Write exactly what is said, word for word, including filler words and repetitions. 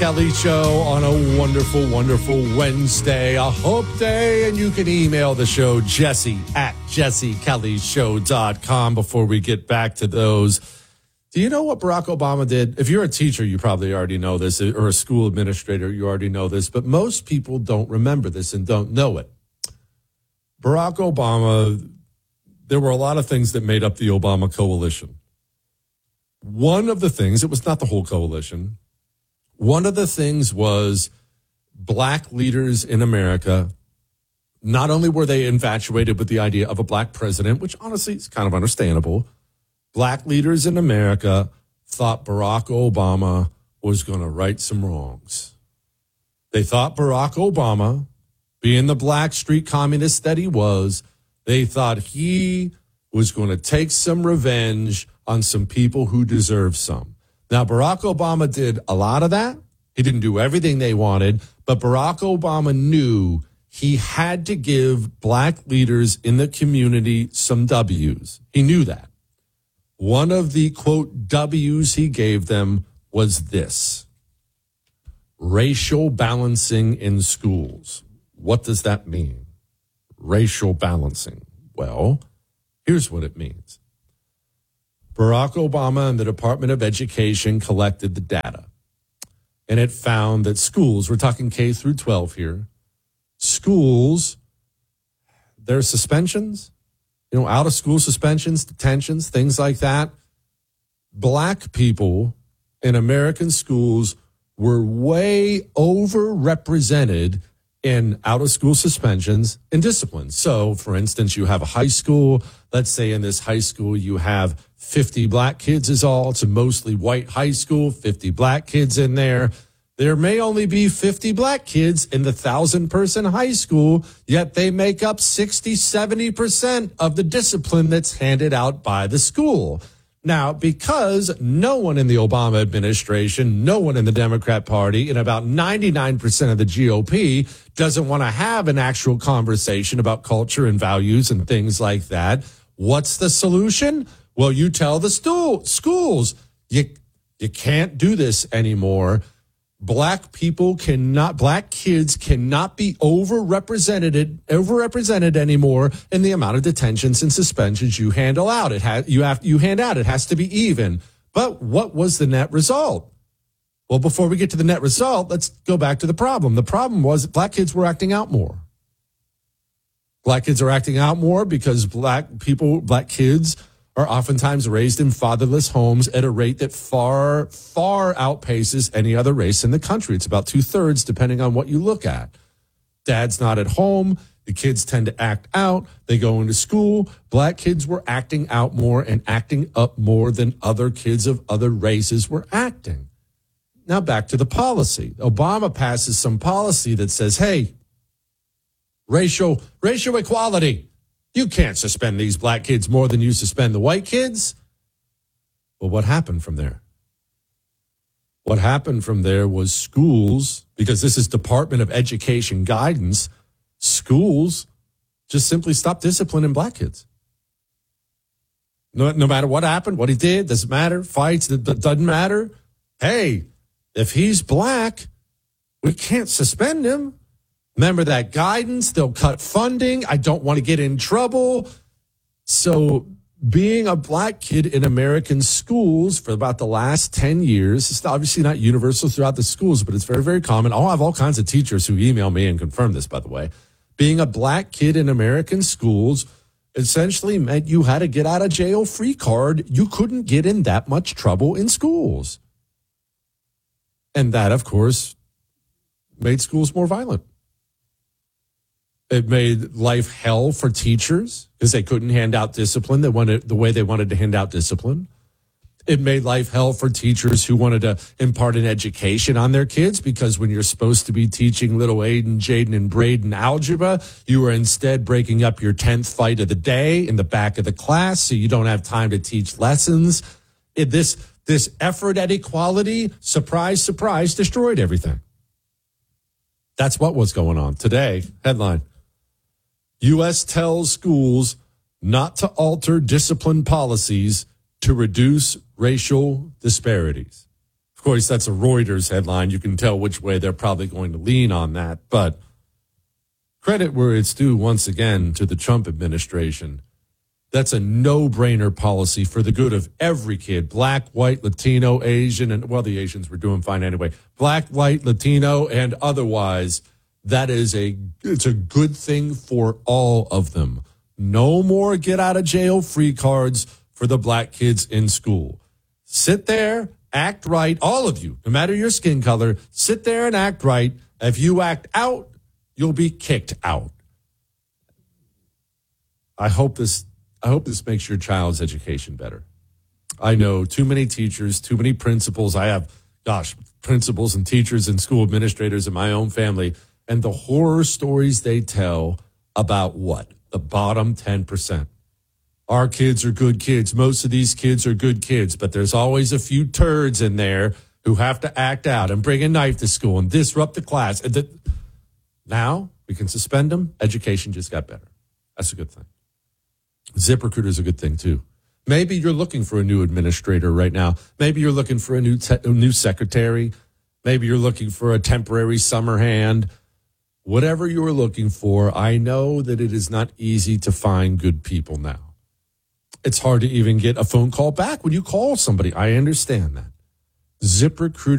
Kelly Show on a wonderful, wonderful Wednesday, a hope day. And you can email the show, Jesse at jesse kelly show dot com. Before we get back to those, do you know what Barack Obama did? If you're a teacher, you probably already know this, or a school administrator, you already know this. But most people don't remember this and don't know it. Barack Obama, there were a lot of things that made up the Obama coalition. One of the things, it was not the whole coalition, one of the things was black leaders in America. Not only were they infatuated with the idea of a black president, which honestly is kind of understandable, black leaders in America thought Barack Obama was going to right some wrongs. They thought Barack Obama, being the black street communist that he was, they thought he was going to take some revenge on some people who deserve some. Now, Barack Obama did a lot of that. He didn't do everything they wanted, but Barack Obama knew he had to give black leaders in the community some W's. He knew that. One of the, quote, W's he gave them was this: racial balancing in schools. What does that mean? Racial balancing. Well, here's what it means. Barack Obama and the Department of Education collected the data, and it found that schools, we're talking K through twelve here, schools, their suspensions, you know, out of school suspensions, detentions, things like that, black people in American schools were way overrepresented in out-of-school suspensions and discipline. So, for instance, you have a high school. Let's say in this high school you have fifty black kids is all. It's a mostly white high school, fifty black kids in there. There may only be fifty black kids in the one thousand-person high school, yet they make up sixty, seventy percent of the discipline that's handed out by the school. Now, because no one in the Obama administration, no one in the Democrat Party, and about ninety-nine percent of the G O P doesn't want to have an actual conversation about culture and values and things like that, what's the solution? Well, you tell the stool, schools, you, you can't do this anymore. Black people cannot, black kids cannot be overrepresented, overrepresented anymore in the amount of detentions and suspensions you handle out. It has, you have, you hand out. It has to be even. But what was the net result? Well, before we get to the net result, let's go back to the problem. The problem was that black kids were acting out more. Black kids are acting out more because black people, black kids are oftentimes raised in fatherless homes at a rate that far, far outpaces any other race in the country. It's about two thirds, depending on what you look at. Dad's not at home. The kids tend to act out. They go into school. Black kids were acting out more and acting up more than other kids of other races were acting. Now back to the policy. Obama passes some policy that says, hey, racial, racial equality. You can't suspend these black kids more than you suspend the white kids. Well, what happened from there? What happened from there was schools, because this is Department of Education guidance, schools just simply stopped disciplining black kids. No, no matter what happened, what he did, doesn't matter. Fights, it doesn't matter. Hey, if he's black, we can't suspend him. Remember that guidance, they'll cut funding. I don't want to get in trouble. So being a black kid in American schools for about the last ten years, it's obviously not universal throughout the schools, but it's very, very common. I'll have all kinds of teachers who email me and confirm this, by the way. Being a black kid in American schools essentially meant you had to get out of jail free card. You couldn't get in that much trouble in schools. And that, of course, made schools more violent. It made life hell for teachers because they couldn't hand out discipline. They wanted the way they wanted to hand out discipline. It made life hell for teachers who wanted to impart an education on their kids, because when you're supposed to be teaching little Aiden, Jaden, and Braden algebra, you were instead breaking up your tenth fight of the day in the back of the class, so you don't have time to teach lessons. It, this, this effort at equality, surprise, surprise, destroyed everything. That's what was going on today. Headline: U S tells schools not to alter discipline policies to reduce racial disparities. Of Of course, that's a Reuters headline. You can tell which way they're probably going to lean on that. But credit where it's due once again to the Trump administration. That's a no-brainer policy for the good of every kid, black, white, Latino, Asian, and well, the Asians were doing fine anyway. Black, white, Latino, and otherwise, that is a it's a good thing for all of them. No more get out of jail free cards for the black kids in school. Sit there, act right, all of you, no matter your skin color, sit there and act right. If you act out, you'll be kicked out. I hope this I hope this makes your child's education better. I know too many teachers, too many principals. I have, gosh, principals and teachers and school administrators in my own family, and the horror stories they tell about what? The bottom ten percent. Our kids are good kids. Most of these kids are good kids, but there's always a few turds in there who have to act out and bring a knife to school and disrupt the class. And the, now we can suspend them. Education just got better. That's a good thing. ZipRecruiter is a good thing, too. Maybe you're looking for a new administrator right now. Maybe you're looking for a new te- a new secretary. Maybe you're looking for a temporary summer hand. Whatever you're looking for, I know that it is not easy to find good people now. It's hard to even get a phone call back when you call somebody. I understand that. ZipRecruiter